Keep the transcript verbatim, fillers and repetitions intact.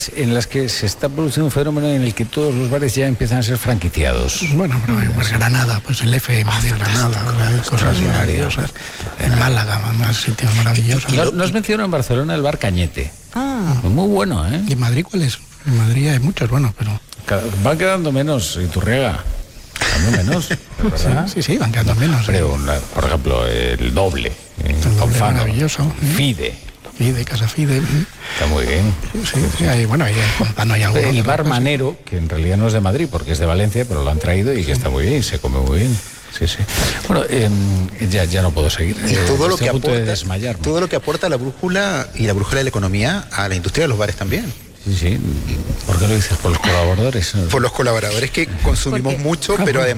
en las que se está produciendo un fenómeno en el que todos los bares ya empiezan a ser franquiciados. Bueno, pero hay pues Granada, pues el F M de Granada, cosas maravillosas. En Málaga, más sitios maravillosos. No, no has mencionado en Barcelona el bar Cañete. Ah. Muy bueno, ¿eh? ¿Y en Madrid cuál es? En Madrid hay muchos, bueno, pero... Van quedando menos, Iturriaga. Quedando menos, ¿verdad? Sí, sí, van quedando menos. Pero, una, por ejemplo, el Doble. El Doble Alfano, maravilloso. Fide. Fide, Casa Fide. Está muy bien. Sí, sí, hay, bueno, hay Pompano y algo. El bar Manero, que en realidad no es de Madrid, porque es de Valencia, pero lo han traído y que está muy bien, se come muy bien. Sí, sí. Bueno, eh, ya, ya no puedo seguir. Y todo, eh, lo que a punto aporta, de desmayarme. todo lo que aporta la brújula y la brújula de la economía a la industria de los bares también. Sí, sí. ¿Por qué lo dices? Por los colaboradores. Por los colaboradores que consumimos Porque... mucho, pero además